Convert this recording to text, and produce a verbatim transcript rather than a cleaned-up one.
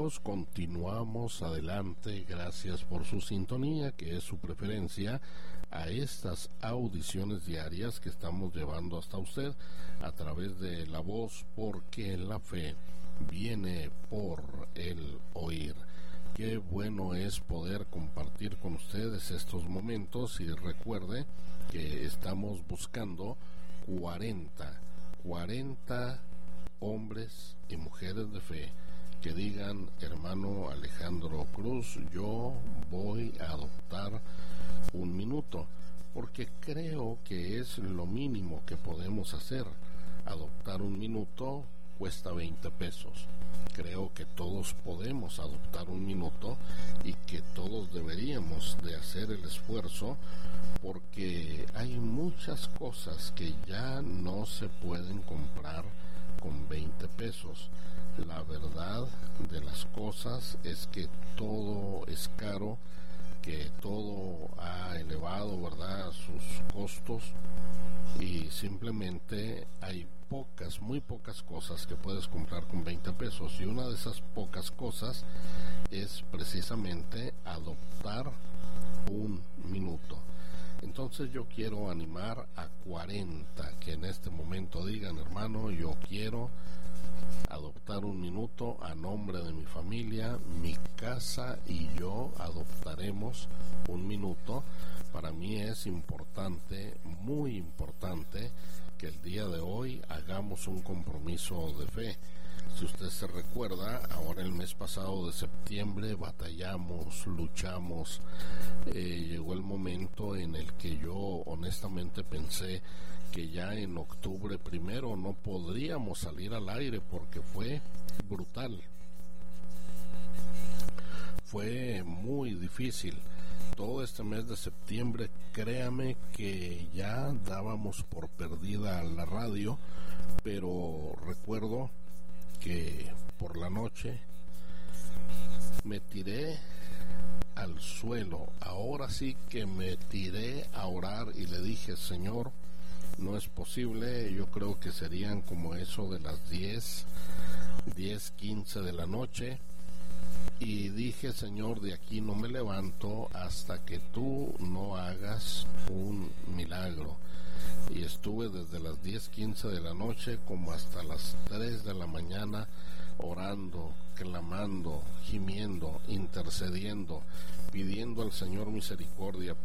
amigos, continuamos adelante. Gracias por su sintonía, que es su preferencia a estas audiciones diarias que estamos llevando hasta usted a través de la voz, porque la fe viene por el oír. Qué bueno es poder compartir con ustedes estos momentos, y recuerde que estamos buscando cuarenta hombres y mujeres de fe que digan: hermano Alejandro Cruz, yo voy a adoptar un minuto, porque creo que es lo mínimo que podemos hacer. Adoptar un minuto cuesta veinte pesos. Creo que todos podemos adoptar un minuto y que todos deberíamos de hacer el esfuerzo, porque hay muchas cosas que ya no se pueden comprar con veinte pesos. La verdad de las cosas es que todo es caro, que todo ha elevado, ¿verdad?, sus costos, y simplemente hay pocas, muy pocas cosas que puedes comprar con veinte pesos, y una de esas pocas cosas es precisamente adoptar un minuto. Entonces yo quiero animar a cuarenta que en este momento digan: hermano, yo quiero adoptar un minuto a nombre de mi familia, mi casa y yo adoptaremos un minuto. Para mí es importante, muy importante, que el día de hoy hagamos un compromiso de fe. Si usted se recuerda, ahora el mes pasado de septiembre batallamos, luchamos, eh, llegó el momento en el que yo honestamente pensé que ya en octubre primero no podríamos salir al aire, porque fue brutal, fue muy difícil. Todo este mes de septiembre, créame que ya dábamos por perdida la radio, pero recuerdo que por la noche me tiré al suelo, ahora sí que me tiré a orar y le dije: Señor, no es posible. Yo creo que serían como eso de las diez, diez, quince de la noche, y dije: Señor, de aquí no me levanto hasta que tú no hagas un milagro. Y estuve desde las diez quince de la noche como hasta las tres de la mañana orando, clamando, gimiendo, intercediendo, pidiendo al Señor misericordia,